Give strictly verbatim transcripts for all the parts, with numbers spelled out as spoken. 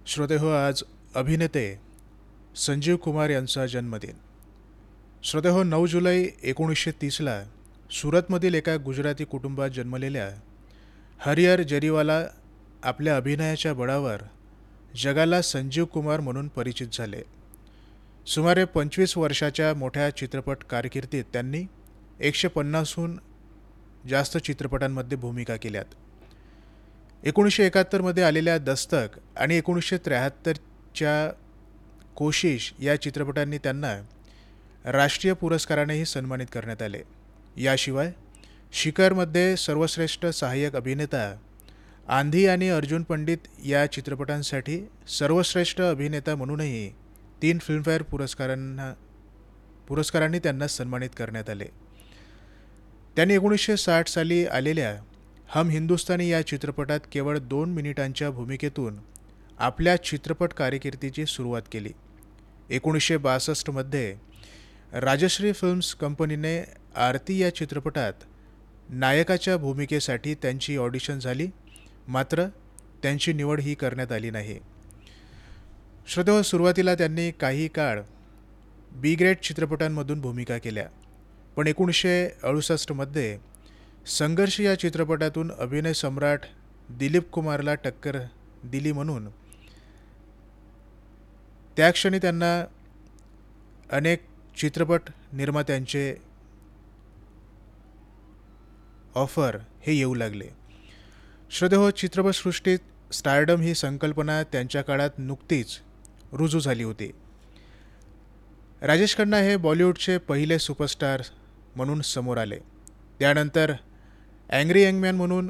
श्रोतेहो, आज अभिनेते संजीव कुमार यांचा जन्मदिन. श्रोतेहो, नऊ जुलै एकोणीसशे तीसला सुरतमधील एका गुजराती कुटुंबात जन्मलेल्या हरिहर जरीवाला आपल्या अभिनयाच्या बळावर जगाला संजीव कुमार म्हणून परिचित झाले. सुमारे पंचवीस वर्षाच्या मोठ्या चित्रपट कारकिर्दीत त्यांनी एकशे पन्नासहून जास्त चित्रपटांमध्ये भूमिका केल्यात. एकोणीसशे एकाहत्तरमध्ये आलेल्या दस्तक आणि एकोणीसशे त्र्याहत्तरच्या कोशिश या चित्रपटांनी त्यांना राष्ट्रीय पुरस्कारानेही सन्मानित करण्यात आले. याशिवाय शिखरमध्ये सर्वश्रेष्ठ सहाय्यक अभिनेता, आंधी आणि अर्जुन पंडित या चित्रपटांसाठी सर्वश्रेष्ठ अभिनेता म्हणूनही तीन फिल्मफेअर पुरस्कारांना पुरस्कारांनी त्यांना सन्मानित करण्यात आले. त्यांनी एकोणीसशे साठ साली आलेल्या हम हिंदुस्तानी या चित्रपटात केवळ दोन मिनिटांच्या भूमिकेतून आपल्या चित्रपट कारकिर्दीची सुरुवात केली. एकोणीसशे बासष्टमध्ये राजश्री फिल्म्स कंपनीने आरती या चित्रपटात नायकाच्या भूमिकेसाठी त्यांची ऑडिशन झाली, मात्र त्यांची निवड ही करण्यात आली नाही. श्रोतेहो, सुरुवातीला त्यांनी काही काळ बी ग्रेड चित्रपटांमधून भूमिका केल्या, पण एकोणीसशे अडुसष्टमध्ये संघर्ष या चित्रपटातून अभिनय सम्राट दिलीप कुमारला टक्कर दिली, म्हणून त्या क्षणी त्यांना अनेक चित्रपट निर्मात्यांचे ऑफर हे येऊ लागले. श्रोतेहो, चित्रपटसृष्टीत स्टारडम ही संकल्पना त्यांच्या काळात नुकतीच रुजू झाली होती. राजेश खन्ना हे बॉलिवूडचे पहिले सुपरस्टार म्हणून समोर आले. त्यानंतर अँग्री यंग मॅन म्हणून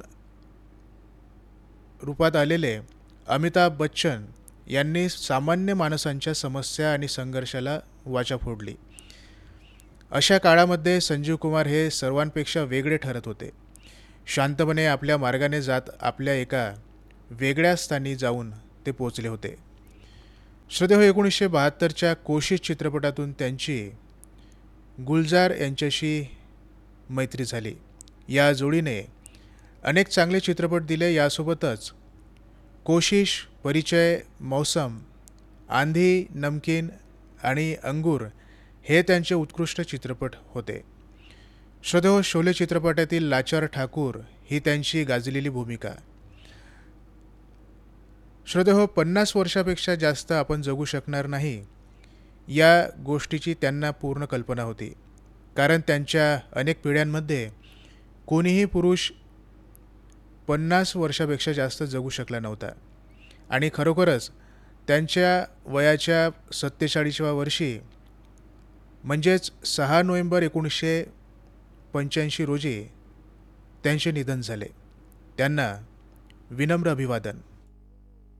रूपात आलेले अमिताभ बच्चन यांनी सामान्य माणसांच्या समस्या आणि संघर्षाला वाचा फोडली. अशा काळामध्ये संजीव कुमार हे सर्वांपेक्षा वेगळे ठरत होते. शांतपणे आपल्या मार्गाने जात आपल्या एका वेगळ्या स्थानी जाऊन ते पोचले होते. श्रोतेहो, एकोणीसशे बहात्तरच्या कोशिश चित्रपटातून त्यांची गुलजार यांच्याशी मैत्री झाली. या जोडीने अनेक चांगले चित्रपट दिले. यासोबतच कोशिश, परिचय, मौसम, आंधी, नमकीन आणि अंगूर हे त्यांचे उत्कृष्ट चित्रपट होते. श्रोतेहो, शोले चित्रपटातील लाचार ठाकूर ही त्यांची गाजलेली भूमिका. श्रोतेहो, पन्नास वर्षापेक्षा जास्त आपण जगू शकणार नाही या गोष्टीची त्यांना पूर्ण कल्पना होती, कारण त्यांच्या अनेक पिढ्यांमध्ये कोणीही पुरुष पन्नास वर्षापेक्षा जास्त जगू शकला नव्हता. आणि खरोखरच त्यांच्या वयाच्या सत्तेचाळीसव्या वर्षी म्हणजेच सहा नोव्हेंबर एकोणीसशे पंच्याऐंशी रोजी त्यांचे निधन झाले. त्यांना विनम्र अभिवादन.